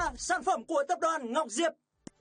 là sản phẩm của tập đoàn Ngọc Diệp.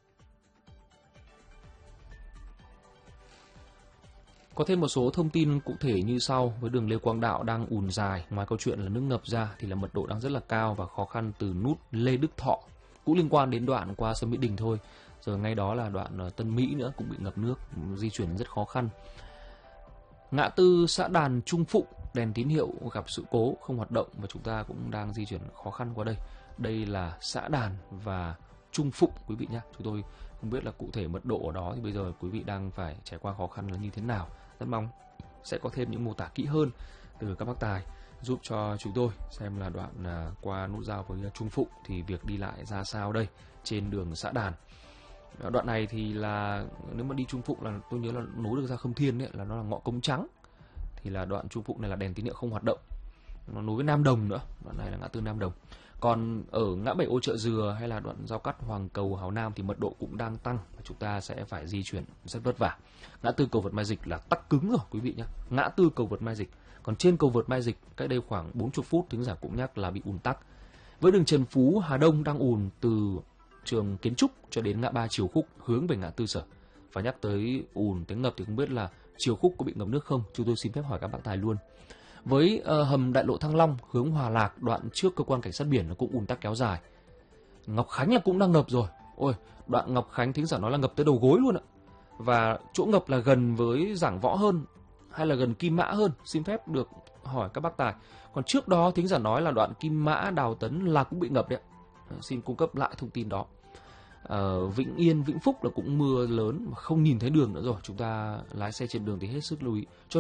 Có thêm một số thông tin cụ thể như sau. Với đường Lê Quang Đạo đang ùn dài, ngoài câu chuyện là nước ngập ra thì là mật độ đang rất là cao và khó khăn từ nút Lê Đức Thọ, cũng liên quan đến đoạn qua sân Mỹ Đình thôi. Rồi ngay đó là đoạn Tân Mỹ nữa cũng bị ngập nước, di chuyển rất khó khăn. Ngã tư xã Đàn Trung Phụng, đèn tín hiệu gặp sự cố không hoạt động và chúng ta cũng đang di chuyển khó khăn qua đây. Đây là xã Đàn và Trung Phụng quý vị nhé. Chúng tôi không biết là cụ thể mật độ ở đó thì bây giờ quý vị đang phải trải qua khó khăn là như thế nào. Rất mong sẽ có thêm những mô tả kỹ hơn từ các bác tài giúp cho chúng tôi xem là đoạn qua nút giao với Trung Phụng thì việc đi lại ra sao đây trên đường xã Đàn. Đoạn này thì là nếu mà đi Trung Phụng là tôi nhớ là nối được ra Khâm Thiên ấy, là nó là ngõ Cống Trắng. Thì là đoạn Trung Phụng này là đèn tín hiệu không hoạt động. Nó nối với Nam Đồng nữa, đoạn này là ngã tư Nam Đồng. Còn ở ngã 7 Ô Chợ Dừa hay là đoạn giao cắt Hoàng Cầu Hào Nam thì mật độ cũng đang tăng và chúng ta sẽ phải di chuyển rất vất vả. Ngã tư cầu vượt Mai Dịch là tắc cứng rồi quý vị nhé. Ngã tư cầu vượt Mai Dịch. Còn trên cầu vượt Mai Dịch cách đây khoảng 40 phút thính giả cũng nhắc là bị ùn tắc. Với đường Trần Phú Hà Đông đang ùn từ trường Kiến Trúc cho đến ngã ba Triều Khúc hướng về ngã tư Sở. Và nhắc tới ùn tới ngập thì không biết là Triều Khúc có bị ngập nước không? Chúng tôi xin phép hỏi các bạn tài luôn. Với hầm đại lộ Thăng Long hướng Hòa Lạc đoạn trước cơ quan cảnh sát biển nó cũng ùn tắc kéo dài. Ngọc Khánh là cũng đang ngập rồi. Ôi, đoạn Ngọc Khánh thính giả nói là ngập tới đầu gối luôn ạ. Và chỗ ngập là gần với Giảng Võ hơn hay là gần Kim Mã hơn? Xin phép được hỏi các bác tài. Còn trước đó thính giả nói là đoạn Kim Mã Đào Tấn là cũng bị ngập đấy. Xin cung cấp lại thông tin đó. Vĩnh Yên, Vĩnh Phúc là cũng mưa lớn mà không nhìn thấy đường nữa rồi. Chúng ta lái xe trên đường thì hết sức lưu ý.